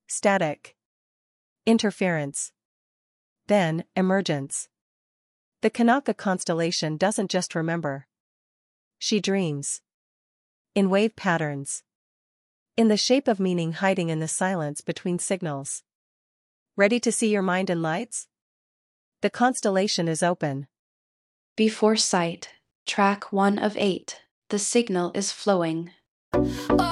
Static. Interference. Then, emergence. The Kanaka constellation doesn't just remember. She dreams. In wave patterns. In the shape of meaning hiding in the silence between signals. Ready to see your mind in lights? The constellation is open. Before sight, track 1 of 8, the signal is flowing.